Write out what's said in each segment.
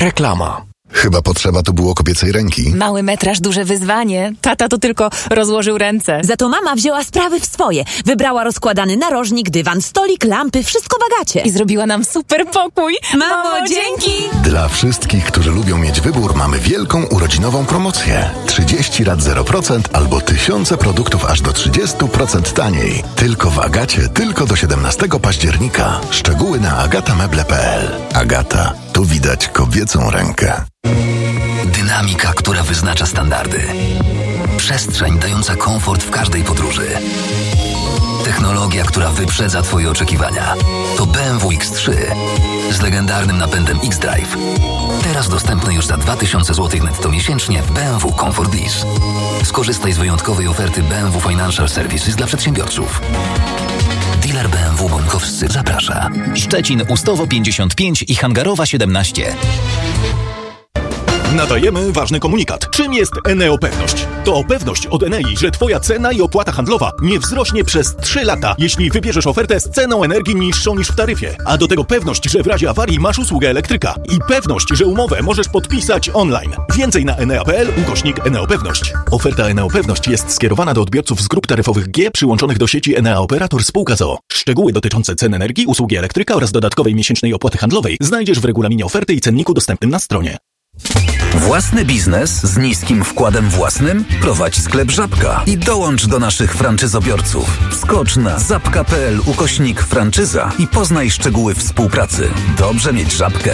Reklama. Chyba potrzeba tu było kobiecej ręki. Mały metraż, duże wyzwanie. Tata to tylko rozłożył ręce. Za to mama wzięła sprawy w swoje. Wybrała rozkładany narożnik, dywan, stolik, lampy, wszystko w Agacie. I zrobiła nam super pokój. Mamo, dzięki! Dla wszystkich, którzy lubią mieć wybór, mamy wielką urodzinową promocję. 30 rat 0% albo tysiące produktów aż do 30% taniej. Tylko w Agacie, tylko do 17 października. Szczegóły na agatameble.pl. Agata, tu widać kobiecą rękę. Dynamika, która wyznacza standardy. Przestrzeń dająca komfort w każdej podróży. Technologia, która wyprzedza Twoje oczekiwania. To BMW X3 z legendarnym napędem X-Drive. Teraz dostępny już za 2000 zł netto miesięcznie w BMW Comfort Lease. Skorzystaj z wyjątkowej oferty BMW Financial Services dla przedsiębiorców. Dealer BMW Bońkowscy zaprasza. Szczecin, Ustowo 55 i Hangarowa 17. Nadajemy ważny komunikat. Czym jest Eneo Pewność? To pewność od Enei, że Twoja cena i opłata handlowa nie wzrośnie przez 3 lata, jeśli wybierzesz ofertę z ceną energii niższą niż w taryfie. A do tego pewność, że w razie awarii masz usługę elektryka. I pewność, że umowę możesz podpisać online. Więcej na enea.pl/Eneo Pewność. Oferta Eneo Pewność jest skierowana do odbiorców z grup taryfowych G przyłączonych do sieci Enea Operator Spółka z o.o. Szczegóły dotyczące cen energii, usługi elektryka oraz dodatkowej miesięcznej opłaty handlowej znajdziesz w regulaminie oferty i cenniku dostępnym na stronie. Własny biznes z niskim wkładem własnym? Prowadź sklep Żabka i dołącz do naszych franczyzobiorców. Skocz na zapka.pl/franczyza i poznaj szczegóły współpracy. Dobrze mieć Żabkę.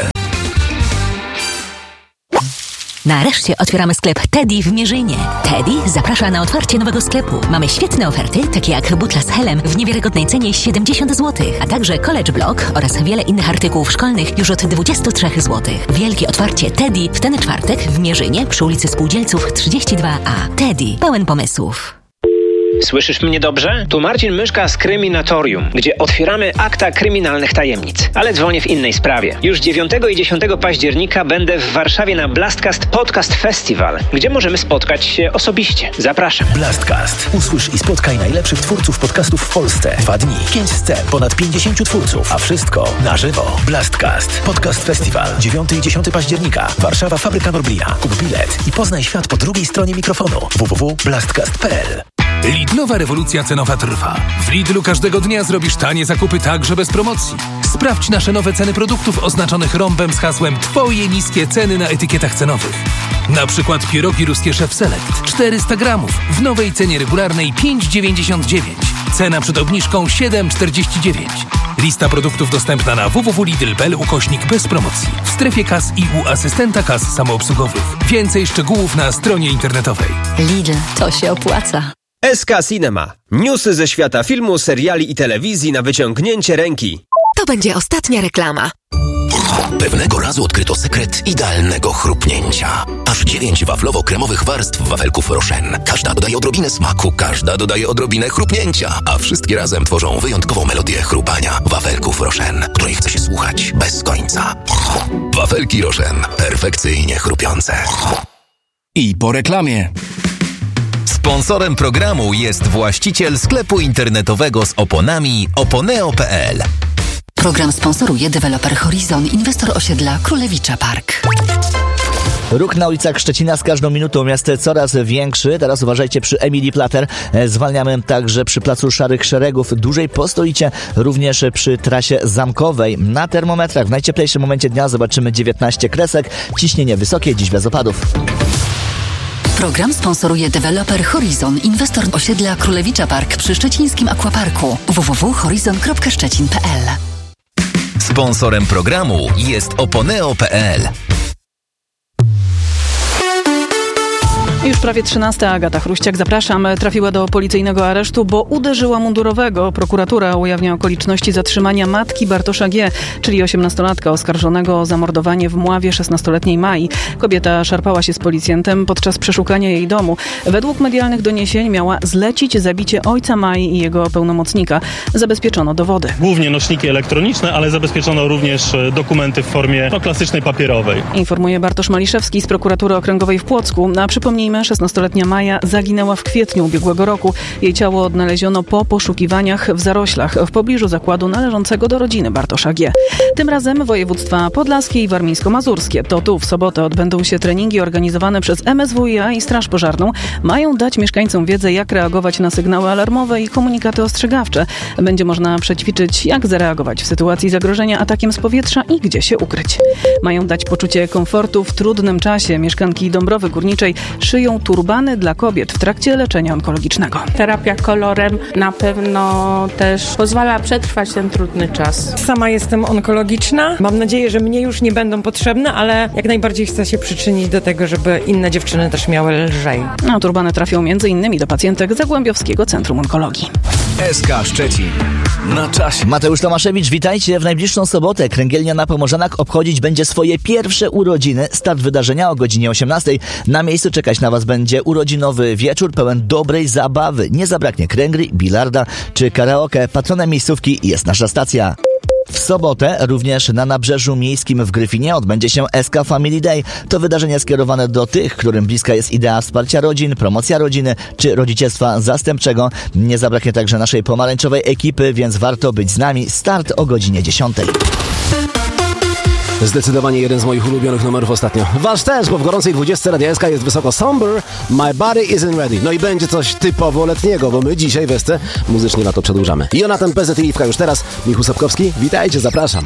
Nareszcie otwieramy sklep Teddy w Mierzynie. Teddy zaprasza na otwarcie nowego sklepu. Mamy świetne oferty, takie jak butla z Helem w niewiarygodnej cenie 70 zł, a także College Block oraz wiele innych artykułów szkolnych już od 23 zł. Wielkie otwarcie Teddy w ten czwartek w Mierzynie przy ulicy Spółdzielców 32A. Teddy, pełen pomysłów. Słyszysz mnie dobrze? Tu Marcin Myszka z Kryminatorium, gdzie otwieramy akta kryminalnych tajemnic. Ale dzwonię w innej sprawie. Już 9 i 10 października będę w Warszawie na Blastcast Podcast Festival, gdzie możemy spotkać się osobiście. Zapraszam. Blastcast. Usłysz i spotkaj najlepszych twórców podcastów w Polsce. 2 dni, 5 scen, ponad 50 twórców, a wszystko na żywo. Blastcast Podcast Festival. 9 i 10 października. Warszawa, Fabryka Norblina. Kup bilet i poznaj świat po drugiej stronie mikrofonu. www.blastcast.pl. Lidlowa rewolucja cenowa trwa. W Lidlu każdego dnia zrobisz tanie zakupy także bez promocji. Sprawdź nasze nowe ceny produktów oznaczonych rąbem z hasłem Twoje niskie ceny na etykietach cenowych. Na przykład pierogi ruskie Chef Select 400 gramów w nowej cenie regularnej 5,99. Cena przed obniżką 7,49. Lista produktów dostępna na www.lidl.pl/bez promocji. W strefie kas i u asystenta kas samoobsługowych. Więcej szczegółów na stronie internetowej. Lidl, to się opłaca. SK Cinema. Newsy ze świata filmu, seriali i telewizji na wyciągnięcie ręki. To będzie ostatnia reklama. Pewnego razu odkryto sekret idealnego chrupnięcia. Aż 9 waflowo-kremowych warstw wafelków Rochen. Każda dodaje odrobinę smaku, każda dodaje odrobinę chrupnięcia, a wszystkie razem tworzą wyjątkową melodię chrupania wafelków Rochen, której chce się słuchać bez końca. Wafelki Rochen. Perfekcyjnie chrupiące. I po reklamie. Sponsorem programu jest właściciel sklepu internetowego z oponami oponeo.pl. Program sponsoruje deweloper Horizon, inwestor osiedla Królewicza Park. Ruch na ulicach Szczecina z każdą minutą jest coraz większy. Teraz uważajcie przy Emilii Plater. Zwalniamy także przy Placu Szarych Szeregów. Dłużej postoicie również przy trasie zamkowej. Na termometrach w najcieplejszym momencie dnia zobaczymy 19 kresek. Ciśnienie wysokie, dziś bez opadów. Program sponsoruje deweloper Horizon, inwestor osiedla Królewicza Park przy szczecińskim Aquaparku. www.horizon.szczecin.pl. Sponsorem programu jest oponeo.pl. Już prawie 13. Agata Chruściak, zapraszam. Trafiła do policyjnego aresztu, bo uderzyła mundurowego. Prokuratura ujawnia okoliczności zatrzymania matki Bartosza G., czyli 18-latka oskarżonego o zamordowanie w Mławie 16-letniej Mai. Kobieta szarpała się z policjantem podczas przeszukania jej domu. Według medialnych doniesień miała zlecić zabicie ojca Mai i jego pełnomocnika. Zabezpieczono dowody. Głównie nośniki elektroniczne, ale zabezpieczono również dokumenty w formie klasycznej papierowej. Informuje Bartosz Maliszewski z Prokuratury Okręgowej w Płocku. A przypomnijmy, 16-letnia Maja zaginęła w kwietniu ubiegłego roku. Jej ciało odnaleziono po poszukiwaniach w zaroślach w pobliżu zakładu należącego do rodziny Bartosza G. Tym razem województwa podlaskie i warmińsko-mazurskie. To tu w sobotę odbędą się treningi organizowane przez MSWiA i Straż Pożarną. Mają dać mieszkańcom wiedzę, jak reagować na sygnały alarmowe i komunikaty ostrzegawcze. Będzie można przećwiczyć, jak zareagować w sytuacji zagrożenia atakiem z powietrza i gdzie się ukryć. Mają dać poczucie komfortu w trudnym czasie. Mieszkanki Dąbrowy Górniczej szyją turbany dla kobiet w trakcie leczenia onkologicznego. Terapia kolorem na pewno też pozwala przetrwać ten trudny czas. Sama jestem onkologiczna. Mam nadzieję, że mnie już nie będą potrzebne, ale jak najbardziej chcę się przyczynić do tego, żeby inne dziewczyny też miały lżej. A turbany trafią m.in. do pacjentek Zagłębiowskiego Centrum Onkologii. SK Szczecin. Na czasie. Mateusz Tomaszewicz, witajcie. W najbliższą sobotę Kręgielnia na Pomorzanach obchodzić będzie swoje pierwsze urodziny. Start wydarzenia o godzinie 18. Na miejscu czekać na Was będzie urodzinowy wieczór pełen dobrej zabawy. Nie zabraknie kręgli, bilarda czy karaoke. Patronem miejscówki jest nasza stacja. W sobotę również na Nabrzeżu Miejskim w Gryfinie odbędzie się SK Family Day. To wydarzenie skierowane do tych, którym bliska jest idea wsparcia rodzin, promocja rodziny czy rodzicielstwa zastępczego. Nie zabraknie także naszej pomarańczowej ekipy, więc warto być z nami. Start o godzinie 10. Zdecydowanie jeden z moich ulubionych numerów ostatnio. Wasz też, bo w gorącej 20 Radia SK jest wysoko Somber, My Body Isn't Ready. No i będzie coś typowo letniego, bo my dzisiaj w SC muzycznie na to przedłużamy. Jonatan PZ i Iwka już teraz. Michał Sapkowski, witajcie, zapraszam.